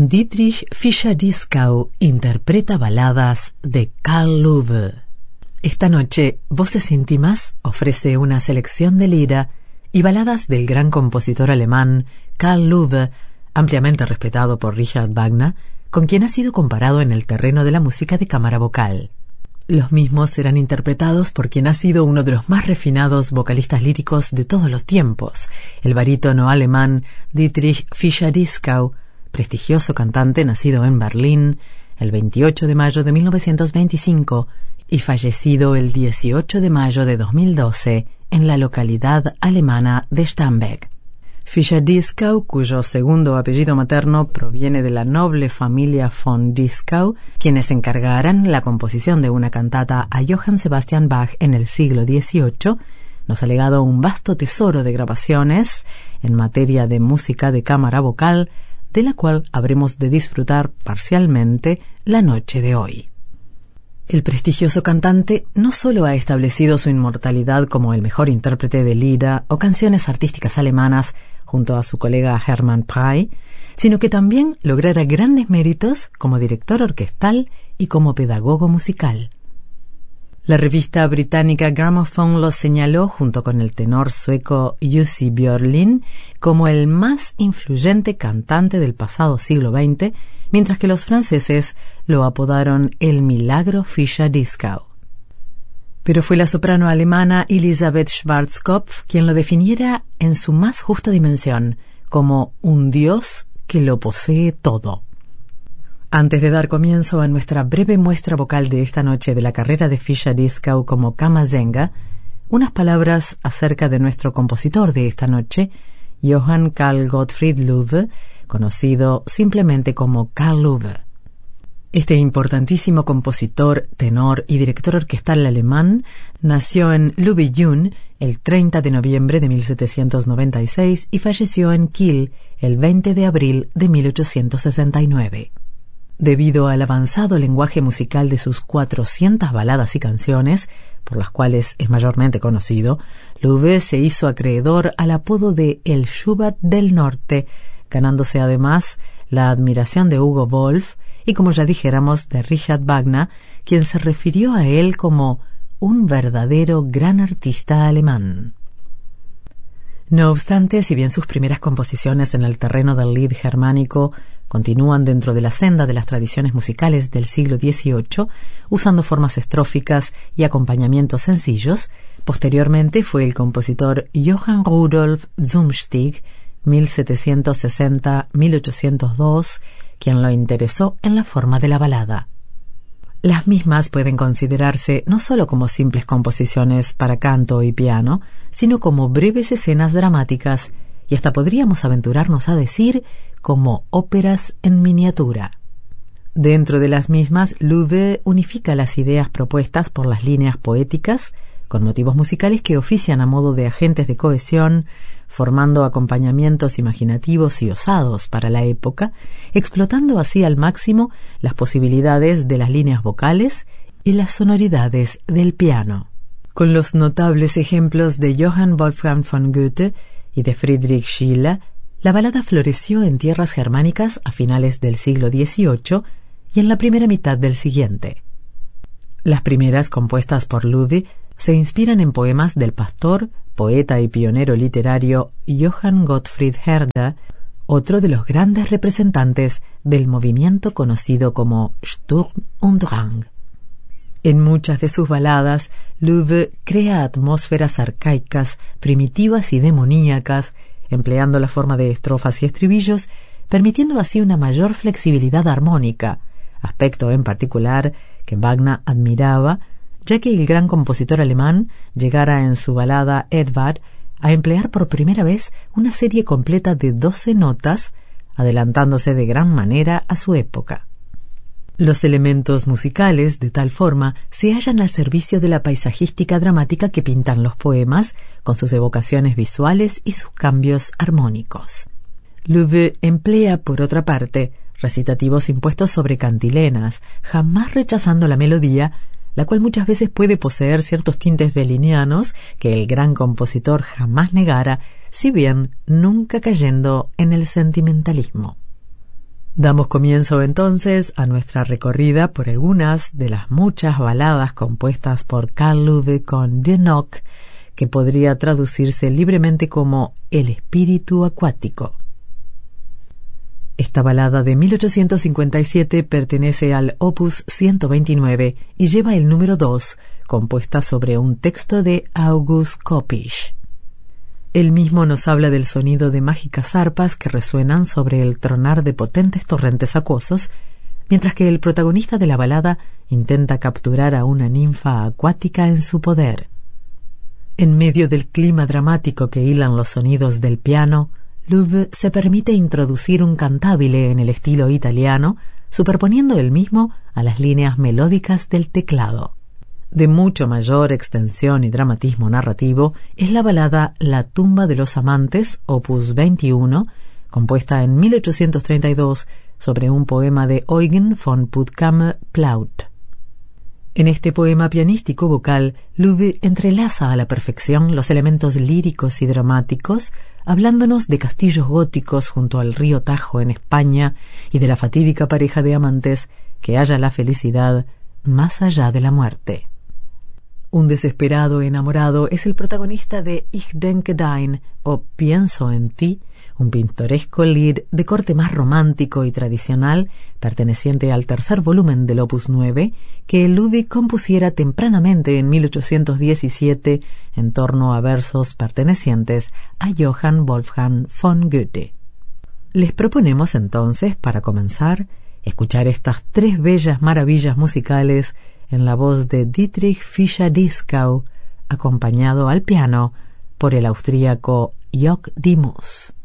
Dietrich Fischer-Dieskau interpreta baladas de Karl Löwe. Esta noche, Voces Íntimas ofrece una selección de lira y baladas del gran compositor alemán Karl Löwe, ampliamente respetado por Richard Wagner, con quien ha sido comparado en el terreno de la música de cámara vocal. Los mismos serán interpretados por quien ha sido uno de los más refinados vocalistas líricos de todos los tiempos, el barítono alemán Dietrich Fischer-Dieskau, prestigioso cantante nacido en Berlín el 28 de mayo de 1925 y fallecido el 18 de mayo de 2012 en la localidad alemana de Starnberg. Fischer-Dieskau, cuyo segundo apellido materno proviene de la noble familia von Dieskau, quienes encargarán la composición de una cantata a Johann Sebastian Bach en el siglo XVIII, nos ha legado un vasto tesoro de grabaciones en materia de música de cámara vocal, de la cual habremos de disfrutar parcialmente la noche de hoy. El prestigioso cantante no solo ha establecido su inmortalidad como el mejor intérprete de lira o canciones artísticas alemanas junto a su colega Hermann Prey, sino que también lograra grandes méritos como director orquestal y como pedagogo musical. La revista británica Gramophone lo señaló junto con el tenor sueco Jussi Björling como el más influyente cantante del pasado siglo XX, mientras que los franceses lo apodaron el Milagro Fischer-Dieskau. Pero fue la soprano alemana Elisabeth Schwarzkopf quien lo definiera en su más justa dimensión, como un dios que lo posee todo. Antes de dar comienzo a nuestra breve muestra vocal de esta noche de la carrera de Fischer-Dieskau como Kammersänger, unas palabras acerca de nuestro compositor de esta noche, Johann Carl Gottfried Löwe, conocido simplemente como Karl Löwe. Este importantísimo compositor, tenor y director orquestal alemán nació en Löwe-Jün el 30 de noviembre de 1796 y falleció en Kiel el 20 de abril de 1869. Debido al avanzado lenguaje musical de sus 400 baladas y canciones, por las cuales es mayormente conocido, Löwe se hizo acreedor al apodo de El Schubert del Norte, ganándose además la admiración de Hugo Wolf y, como ya dijéramos, de Richard Wagner, quien se refirió a él como un verdadero gran artista alemán. No obstante, si bien sus primeras composiciones en el terreno del lied germánico continúan dentro de la senda de las tradiciones musicales del siglo XVIII, usando formas estróficas y acompañamientos sencillos, posteriormente fue el compositor Johann Rudolf Zumsteeg, 1760-1802, quien lo interesó en la forma de la balada. Las mismas pueden considerarse no solo como simples composiciones para canto y piano, sino como breves escenas dramáticas y hasta podríamos aventurarnos a decir como óperas en miniatura. Dentro de las mismas, Löwe unifica las ideas propuestas por las líneas poéticas con motivos musicales que ofician a modo de agentes de cohesión, formando acompañamientos imaginativos y osados para la época, explotando así al máximo las posibilidades de las líneas vocales y las sonoridades del piano. Con los notables ejemplos de Johann Wolfgang von Goethe y de Friedrich Schiller, la balada floreció en tierras germánicas a finales del siglo XVIII y en la primera mitad del siguiente. Las primeras, compuestas por Löwe, se inspiran en poemas del pastor, poeta y pionero literario Johann Gottfried Herder, otro de los grandes representantes del movimiento conocido como Sturm und Drang. En muchas de sus baladas, Löwe crea atmósferas arcaicas, primitivas y demoníacas, empleando la forma de estrofas y estribillos, permitiendo así una mayor flexibilidad armónica, aspecto en particular que Wagner admiraba, ya que el gran compositor alemán llegara en su balada Edvard a emplear por primera vez una serie completa de 12 notas, adelantándose de gran manera a su época. Los elementos musicales, de tal forma, se hallan al servicio de la paisajística dramática que pintan los poemas, con sus evocaciones visuales y sus cambios armónicos. Löwe emplea, por otra parte, recitativos impuestos sobre cantilenas, jamás rechazando la melodía, la cual muchas veces puede poseer ciertos tintes bellinianos que el gran compositor jamás negara, si bien nunca cayendo en el sentimentalismo. Damos comienzo entonces a nuestra recorrida por algunas de las muchas baladas compuestas por Carl Loewe con De Nok, que podría traducirse libremente como el espíritu acuático. Esta balada de 1857 pertenece al Opus 129 y lleva el número 2, compuesta sobre un texto de August Kopisch. Él mismo nos habla del sonido de mágicas arpas que resuenan sobre el tronar de potentes torrentes acuosos, mientras que el protagonista de la balada intenta capturar a una ninfa acuática en su poder. En medio del clima dramático que hilan los sonidos del piano, Loewe se permite introducir un cantabile en el estilo italiano, superponiendo el mismo a las líneas melódicas del teclado. De mucho mayor extensión y dramatismo narrativo es la balada La tumba de los amantes, opus 21, compuesta en 1832 sobre un poema de Eugen von Puttkamer-Plaut. En este poema pianístico vocal, Loewe entrelaza a la perfección los elementos líricos y dramáticos, hablándonos de castillos góticos junto al río Tajo en España y de la fatídica pareja de amantes que halla la felicidad más allá de la muerte. Un desesperado enamorado es el protagonista de Ich denke dein, o Pienso en ti, un pintoresco lied de corte más romántico y tradicional, perteneciente al tercer volumen del Opus 9, que Loewe compusiera tempranamente en 1817 en torno a versos pertenecientes a Johann Wolfgang von Goethe. Les proponemos entonces, para comenzar, escuchar estas tres bellas maravillas musicales en la voz de Dietrich Fischer-Dieskau, acompañado al piano por el austríaco Jörg Dimus.